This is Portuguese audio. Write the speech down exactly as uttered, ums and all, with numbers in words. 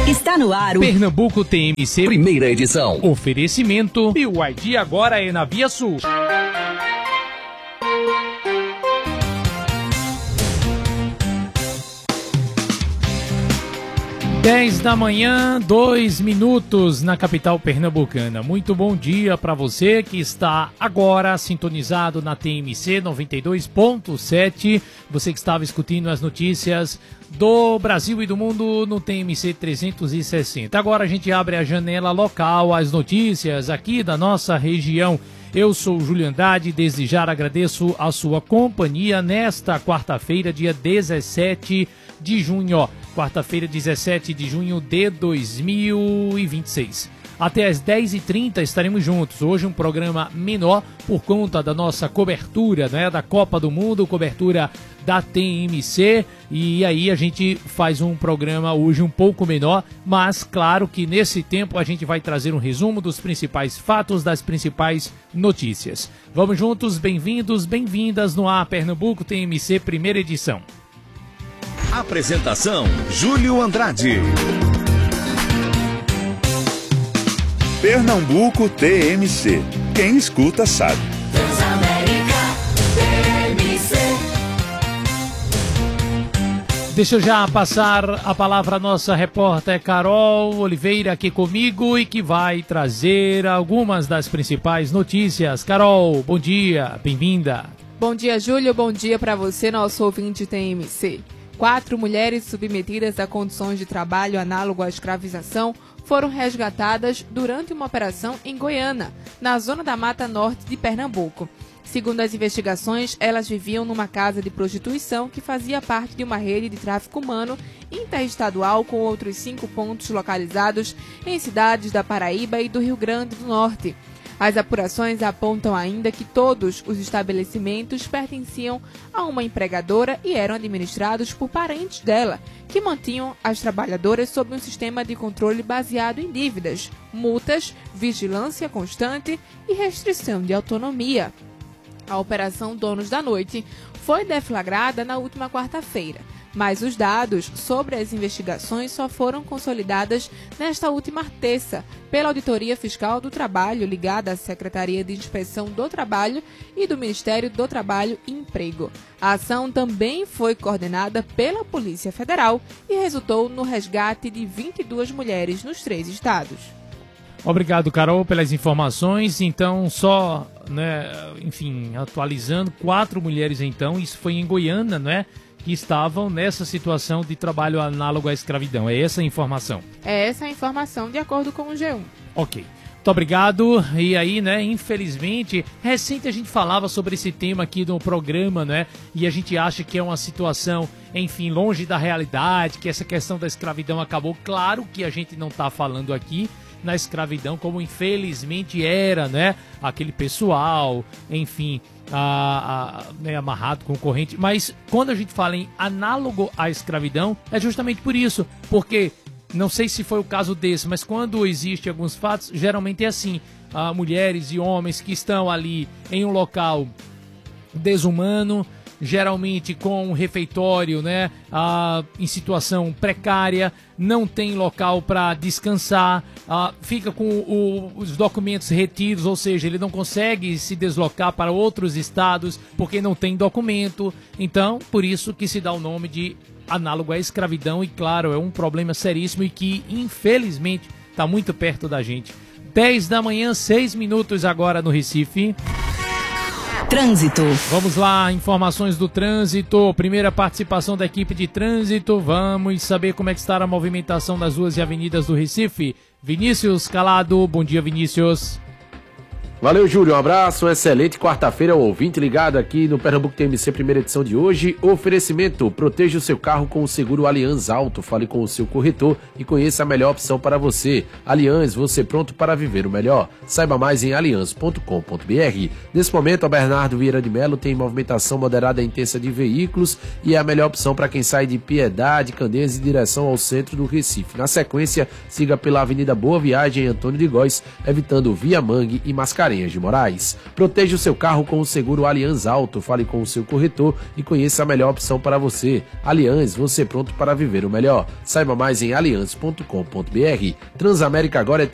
Está no ar o Pernambuco T M C, primeira edição. Oferecimento e o I D agora é na Via Sul. dez da manhã, dois minutos na capital pernambucana. Muito bom dia para você que está agora sintonizado na T M C noventa e dois ponto sete. Você que estava escutando as notícias do Brasil e do mundo no T M C trezentos e sessenta. Agora a gente abre a janela local, as notícias aqui da nossa região. Eu sou o Júlio Andrade, desde já agradeço a sua companhia nesta quarta-feira, dia dezessete de junho. Quarta-feira, dezessete de junho de dois mil e vinte e seis. Até às dez e trinta estaremos juntos. Hoje um programa menor por conta da nossa cobertura, né, da Copa do Mundo, cobertura da T M C. E aí a gente faz um programa hoje um pouco menor, mas claro que nesse tempo a gente vai trazer um resumo dos principais fatos, das principais notícias. Vamos juntos, bem-vindos, bem-vindas no ar Pernambuco T M C, primeira edição. Apresentação, Júlio Andrade. Pernambuco T M C. Quem escuta sabe. Transamérica T M C. Deixa eu já passar a palavra à nossa repórter Carol Oliveira aqui comigo e que vai trazer algumas das principais notícias. Carol, bom dia, bem-vinda. Bom dia, Júlio, bom dia para você, nosso ouvinte T M C. Quatro mulheres submetidas a condições de trabalho análogo à escravização foram resgatadas durante uma operação em Goiânia, na zona da Mata Norte de Pernambuco. Segundo as investigações, elas viviam numa casa de prostituição que fazia parte de uma rede de tráfico humano interestadual com outros cinco pontos localizados em cidades da Paraíba e do Rio Grande do Norte. As apurações apontam ainda que todos os estabelecimentos pertenciam a uma empregadora e eram administrados por parentes dela, que mantinham as trabalhadoras sob um sistema de controle baseado em dívidas, multas, vigilância constante e restrição de autonomia. A Operação Donos da Noite foi deflagrada na última quarta-feira, mas os dados sobre as investigações só foram consolidadas nesta última terça pela Auditoria Fiscal do Trabalho, ligada à Secretaria de Inspeção do Trabalho e do Ministério do Trabalho e Emprego. A ação também foi coordenada pela Polícia Federal e resultou no resgate de vinte e duas mulheres nos três estados. Obrigado, Carol, pelas informações. Então, só, né, enfim, atualizando, quatro mulheres então, isso foi em Goiânia, né? Que estavam nessa situação de trabalho análogo à escravidão. É essa a informação? É essa a informação, de acordo com o G um. Ok. Muito obrigado. E aí, né, infelizmente, recente a gente falava sobre esse tema aqui no programa, né? E a gente acha que é uma situação, enfim, longe da realidade, que essa questão da escravidão acabou. Claro que a gente não está falando aqui na escravidão como infelizmente era, né? Aquele pessoal, enfim, a, a, né, amarrado com corrente. Mas quando a gente fala em análogo à escravidão, é justamente por isso. Porque, não sei se foi o caso desse, mas quando existem alguns fatos, geralmente é assim. Ah, mulheres e homens que estão ali em um local desumano, geralmente com um refeitório, né, ah, em situação precária, não tem local para descansar, ah, fica com o, os documentos retidos, ou seja, ele não consegue se deslocar para outros estados porque não tem documento. Então, por isso que se dá o nome de análogo à escravidão e, claro, é um problema seríssimo e que, infelizmente, está muito perto da gente. dez da manhã, seis minutos agora no Recife. Trânsito. Vamos lá, informações do trânsito. Primeira participação da equipe de trânsito. Vamos saber como é que está a movimentação das ruas e avenidas do Recife. Vinícius Calado, bom dia, Vinícius. Valeu, Júlio, um abraço, uma excelente quarta-feira ao ouvinte ligado aqui no Pernambuco T M C, primeira edição de hoje. Oferecimento, proteja o seu carro com o seguro Allianz Auto. Fale com o seu corretor e conheça a melhor opção para você. Allianz, você pronto para viver o melhor. Saiba mais em allianz ponto com ponto br. Nesse momento, a Bernardo Vieira de Melo tem movimentação moderada e intensa de veículos e é a melhor opção para quem sai de Piedade, Candeias em direção ao centro do Recife. Na sequência, siga pela Avenida Boa Viagem, Antônio de Góes, evitando Via Mangue e Mascarenhas. Parinhas de Moraes. Proteja o seu carro com o seguro Allianz Auto. Fale com o seu corretor e conheça a melhor opção para você. Allianz, você pronto para viver o melhor. Saiba mais em allianz ponto com ponto br. Transamérica agora é